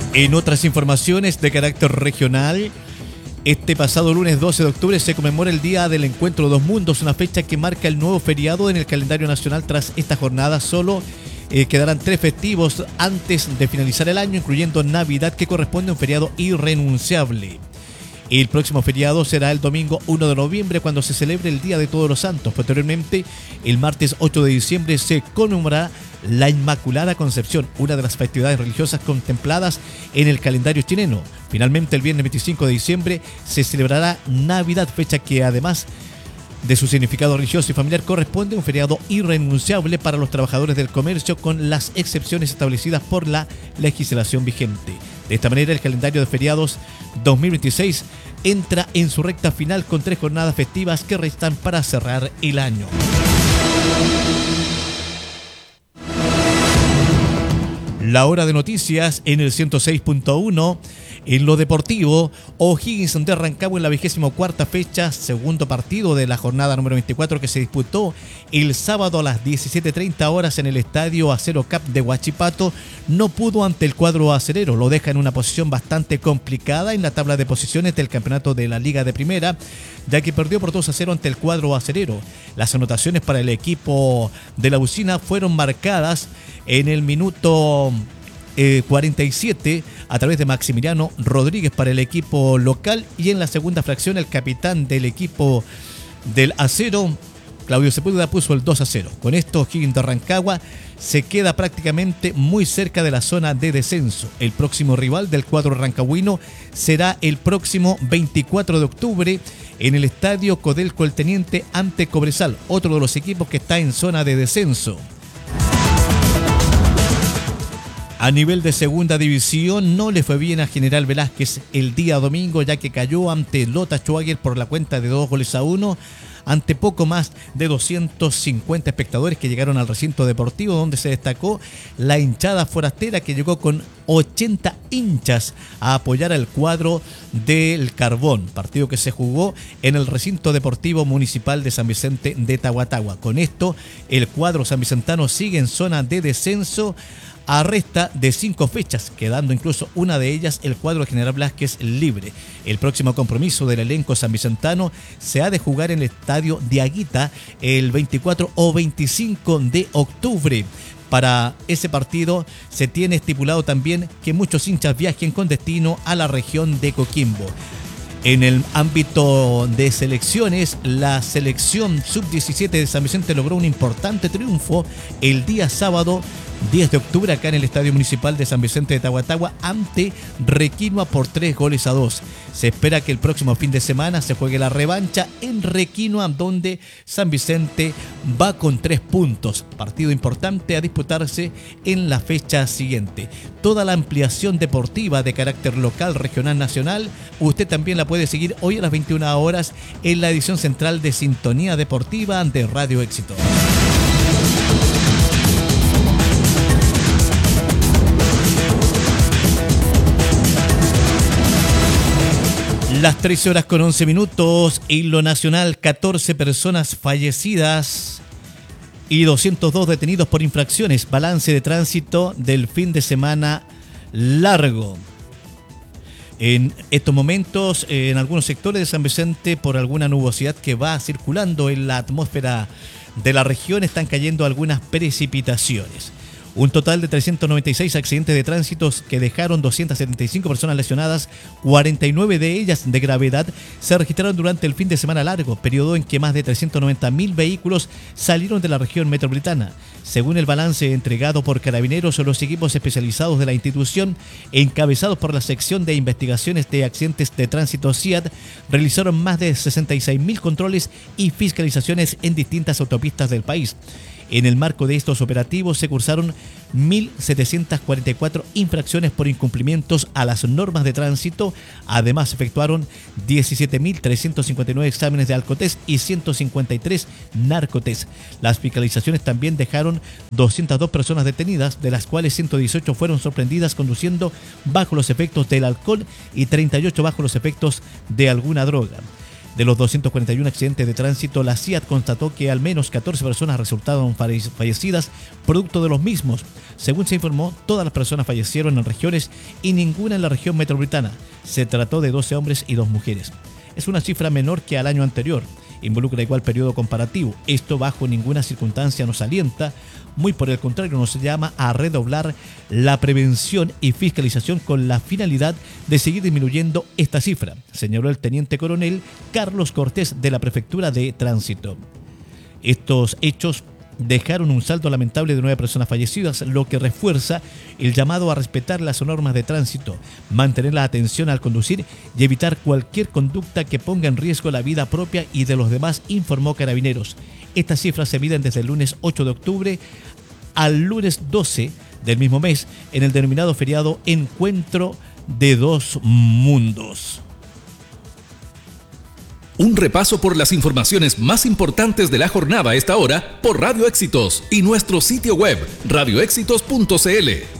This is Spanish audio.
En otras informaciones de carácter regional, este pasado lunes 12 de octubre se conmemora el Día del Encuentro de dos Mundos, una fecha que marca el nuevo feriado en el calendario nacional. Tras esta jornada solo quedarán 3 festivos antes de finalizar el año, incluyendo Navidad, que corresponde a un feriado irrenunciable. El próximo feriado será el domingo 1 de noviembre, cuando se celebre el Día de Todos los Santos. Posteriormente, el martes 8 de diciembre se conmemorará la Inmaculada Concepción, una de las festividades religiosas contempladas en el calendario chileno. Finalmente, el viernes 25 de diciembre se celebrará Navidad, fecha que además de su significado religioso y familiar corresponde a un feriado irrenunciable para los trabajadores del comercio, con las excepciones establecidas por la legislación vigente. De esta manera, el calendario de feriados 2026 entra en su recta final con 3 jornadas festivas que restan para cerrar el año. La hora de noticias en el 106.1. En lo deportivo, O'Higgins de Rancagua en la 24ª fecha, segundo partido de la jornada número 24, que se disputó el sábado a las 17:30 horas en el Estadio Acero Cup de Huachipato, no pudo ante el cuadro acerero. Lo deja en una posición bastante complicada en la tabla de posiciones del campeonato de la Liga de Primera, ya que perdió por 2-0 ante el cuadro acerero. Las anotaciones para el equipo de la Usina fueron marcadas en el minuto 47 a través de Maximiliano Rodríguez para el equipo local, y en la segunda fracción el capitán del equipo del Acero, Claudio Sepúlveda, puso el 2-0. Con esto, O'Higgins de Rancagua se queda prácticamente muy cerca de la zona de descenso. El próximo rival del cuadro rancagüino será el próximo 24 de octubre en el Estadio Codelco El Teniente ante Cobresal, otro de los equipos que está en zona de descenso. A nivel de segunda división, no le fue bien a General Velázquez el día domingo, ya que cayó ante Lota Schwager por la cuenta de 2-1, ante poco más de 250 espectadores que llegaron al recinto deportivo, donde se destacó la hinchada forastera, que llegó con 80 hinchas a apoyar al cuadro del Carbón, partido que se jugó en el recinto deportivo municipal de San Vicente de Tahuatahua. Con esto, el cuadro sanvicentano sigue en zona de descenso a resta de 5 fechas, quedando incluso una de ellas el cuadro de General Velázquez libre. El próximo compromiso del elenco sanvicentano se ha de jugar en el estadio de Aguita el 24 o 25 de octubre. Para ese partido se tiene estipulado también que muchos hinchas viajen con destino a la región de Coquimbo. En el ámbito de selecciones, la selección sub-17 de San Vicente logró un importante triunfo el día sábado 10 de octubre acá en el Estadio Municipal de San Vicente de Tahuatahua ante Requinoa por 3-2. Se espera que el próximo fin de semana se juegue la revancha en Requinoa, donde San Vicente va con 3 puntos. Partido importante a disputarse en la fecha siguiente. Toda la ampliación deportiva de carácter local, regional, nacional, usted también la puede seguir hoy a las 21 horas en la edición central de Sintonía Deportiva de Radio Éxito. Las 13 horas con 11 minutos, en lo nacional, 14 personas fallecidas y 202 detenidos por infracciones. Balance de tránsito del fin de semana largo. En estos momentos, en algunos sectores de San Vicente, por alguna nubosidad que va circulando en la atmósfera de la región, están cayendo algunas precipitaciones. Un total de 396 accidentes de tránsito que dejaron 275 personas lesionadas, 49 de ellas de gravedad, se registraron durante el fin de semana largo, periodo en que más de 390.000 vehículos salieron de la región metropolitana. Según el balance entregado por Carabineros, los equipos especializados de la institución, encabezados por la sección de investigaciones de accidentes de tránsito CIAT, realizaron más de 66.000 controles y fiscalizaciones en distintas autopistas del país. En el marco de estos operativos se cursaron 1.744 infracciones por incumplimientos a las normas de tránsito. Además, efectuaron 17.359 exámenes de alcotest y 153 narcotest. Las fiscalizaciones también dejaron 202 personas detenidas, de las cuales 118 fueron sorprendidas conduciendo bajo los efectos del alcohol y 38 bajo los efectos de alguna droga. De los 241 accidentes de tránsito, la CIAT constató que al menos 14 personas resultaron fallecidas producto de los mismos. Según se informó, todas las personas fallecieron en regiones y ninguna en la región metropolitana. Se trató de 12 hombres y 2 mujeres. Es una cifra menor que al año anterior. Involucra igual periodo comparativo. Esto bajo ninguna circunstancia nos alienta, muy por el contrario, nos llama a redoblar la prevención y fiscalización con la finalidad de seguir disminuyendo esta cifra, señaló el teniente coronel Carlos Cortés de la Prefectura de Tránsito. Estos hechos dejaron un saldo lamentable de 9 personas fallecidas, lo que refuerza el llamado a respetar las normas de tránsito, mantener la atención al conducir y evitar cualquier conducta que ponga en riesgo la vida propia y de los demás, informó Carabineros. Estas cifras se miden desde el lunes 8 de octubre al lunes 12 del mismo mes en el denominado feriado Encuentro de Dos Mundos. Un repaso por las informaciones más importantes de la jornada a esta hora por Radio Éxitos y nuestro sitio web radioéxitos.cl.